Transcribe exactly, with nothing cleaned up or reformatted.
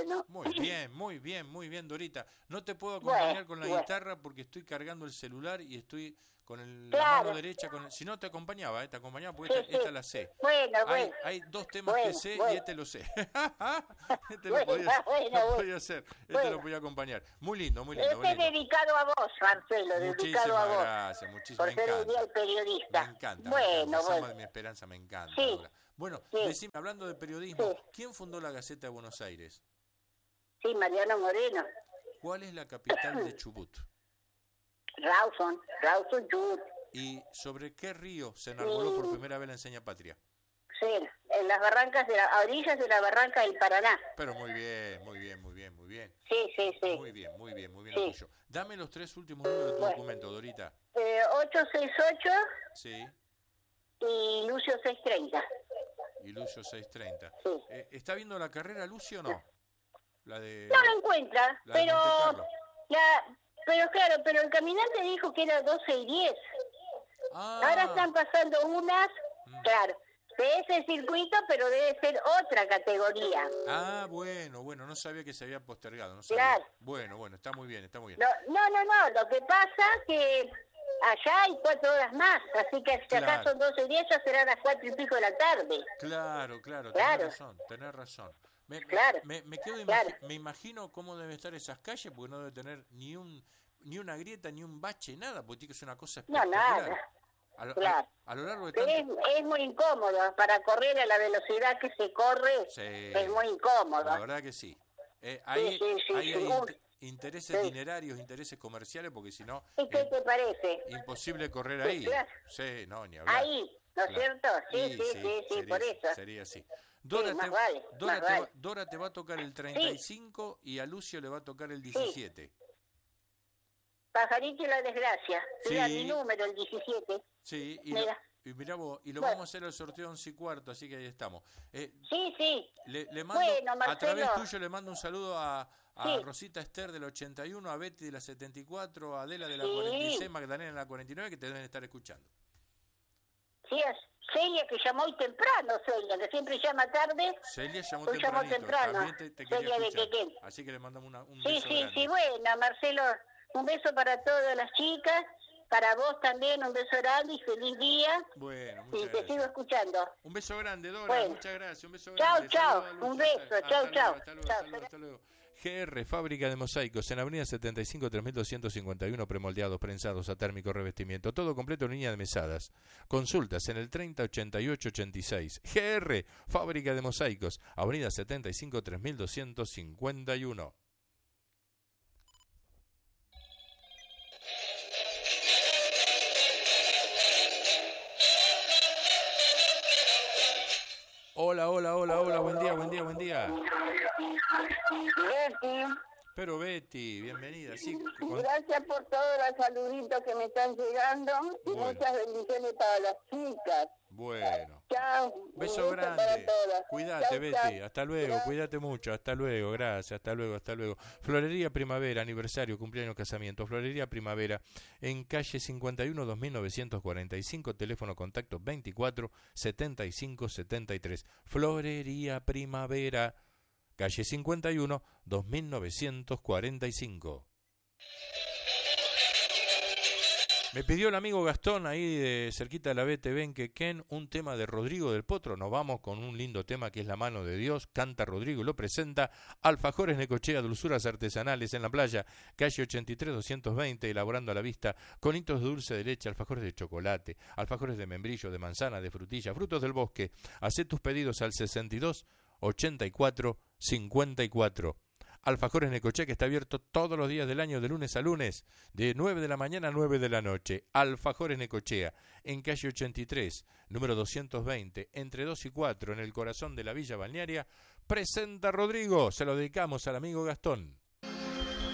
bueno. Muy bien, muy bien, muy bien, Dorita. No te puedo acompañar bueno, con la bueno. guitarra porque estoy cargando el celular y estoy con el, claro. la mano derecha. Con el, si no, te acompañaba, ¿eh? Te acompañaba porque sí, esta, sí. esta la sé. Bueno, hay, bueno. Hay dos temas bueno, que sé bueno. y este lo sé. este bueno, lo podía, bueno, lo bueno. podía hacer, este bueno. lo podía acompañar. Muy lindo, muy lindo. Este muy lindo. es dedicado a vos, Marcelo, dedicado a vos. Gracias, muchísimas por ser el día del periodista. Me encanta, bueno, me encanta. bueno. De mi esperanza me encanta. Sí. Dora. Bueno, sí. decime, hablando de periodismo, sí. ¿quién fundó la Gaceta de Buenos Aires? Sí, Mariano Moreno. ¿Cuál es la capital de Chubut? Rawson, Rawson, Chubut. ¿Y sobre qué río se enarboló por primera vez la enseña patria? Sí, en las barrancas, de la, a orillas de la barranca del Paraná. Pero muy bien, muy bien, muy bien, muy bien. Sí, sí, sí. Muy bien, muy bien, muy bien. Sí. Lo tuyo. Dame los tres últimos números de tu bueno. documento, Dorita. Eh, ocho seis ocho. Sí. Y Lucio seiscientos treinta. Y Lucio seiscientos treinta. Sí. Eh, ¿Está viendo la carrera Lucio o no? La de... No lo encuentra, la pero... De la, pero claro, pero el caminante dijo que era doce y diez. Ah. Ahora están pasando unas, mm. claro, de ese circuito, pero debe ser otra categoría. Ah, bueno, bueno, no sabía que se había postergado. No sabía. Claro. Bueno, bueno, está muy bien, está muy bien. No, no, no, no, lo que pasa que allá hay cuatro horas más, así que si claro. acá son doce y diez, ya serán las cuatro y pico de la tarde. Claro, claro, claro. tenés razón, tenés razón. Me, claro. me, me, quedo claro. imagi me imagino cómo deben estar esas calles, porque no debe tener ni un ni una grieta, ni un bache, nada, porque es una cosa espectacular. No, nada. A lo, claro. a, a lo largo de tanto... es, es muy incómodo, para correr a la velocidad que se corre, sí. es muy incómodo. La verdad que sí. Eh, ahí, sí, sí, sí, ahí sí, hay sí. inter intereses sí. dinerarios, intereses comerciales, porque si no... ¿Y qué eh, te parece? Imposible correr ahí. Sí, claro. sí, no, ni hablar. Ahí, ¿no es claro. cierto? Sí, sí, sí, sí, sí, sería, por eso. Sería así. Dora, sí, te, vale, Dora, te vale. va, Dora te va a tocar el treinta y cinco sí. y a Lucio le va a tocar el diecisiete. Sí. Pajarito y la desgracia. Sí. Mira mi número, el diecisiete. Sí, y Mira. Lo, y mirá vos, y lo bueno. vamos a hacer el sorteo once y cuarto, así que ahí estamos. Eh, sí, sí. Le, le mando, bueno, Marcelo. A través tuyo le mando un saludo a, a sí. Rosita Esther del ochenta y uno, a Betty de la setenta y cuatro, a Adela de la sí. cuarenta y seis, Magdalena de la cuarenta y nueve, que te deben estar escuchando. Sí, es Celia, que llamó hoy temprano, Celia, que siempre llama tarde. Celia llamó hoy llamó temprano. También te, te quería Celia escuchar. de Quequén. Así que le mandamos una, un sí, beso Sí, grande. sí, sí, bueno, Marcelo, un beso para todas las chicas, para vos también, un beso grande y feliz día. Bueno, muchas y gracias. te sigo escuchando. Un beso grande, Dora, bueno. muchas gracias, un beso chao, grande. Chao, chao, un beso, hasta, chao, hasta chao. Luego, hasta luego, hasta luego, hasta luego. G R, fábrica de mosaicos, en avenida setenta y cinco, tres mil doscientos cincuenta y uno, premoldeados, prensados, atérmico, revestimiento, todo completo en línea de mesadas. Consultas en el treinta ochenta y ocho ochenta y seis. G R, fábrica de mosaicos, avenida setenta y cinco, tres mil doscientos cincuenta y uno. Hola, hola, hola, hola, buen día, buen día, buen día. Betty. Pero Betty, bienvenida. Sí, con... Gracias por todos los saluditos que me están llegando y bueno. Muchas bendiciones para las chicas. Bueno. Chao. Beso grande. Cuídate, chau, Betty. Chau. Hasta luego. Chau. Cuídate mucho. Hasta luego. Gracias. Hasta luego. Hasta luego. Florería Primavera, aniversario, cumpleaños, casamiento. Florería Primavera, en calle cincuenta y uno, dos mil novecientos cuarenta y cinco, teléfono contacto veinticuatro, setenta y cinco, setenta y tres. Florería Primavera, calle cincuenta y uno, dos mil novecientos cuarenta y cinco. Me pidió el amigo Gastón, ahí de cerquita de la B T V en Quequén, un tema de Rodrigo del Potro. Nos vamos con un lindo tema que es La mano de Dios. Canta Rodrigo y lo presenta Alfajores Necochea, dulzuras artesanales en la playa, calle ochenta y tres, doscientos veinte, elaborando a la vista conitos de dulce de leche, alfajores de chocolate, alfajores de membrillo, de manzana, de frutilla, frutos del bosque. Hacé tus pedidos al sesenta y dos, ochenta y cuatro, cincuenta y cuatro. Alfajores Necochea, que está abierto todos los días del año, de lunes a lunes, de nueve de la mañana a nueve de la noche. Alfajores Necochea, en calle ochenta y tres, número doscientos veinte, entre dos y cuatro, en el corazón de la Villa Balnearia. Presenta Rodrigo, se lo dedicamos al amigo Gastón.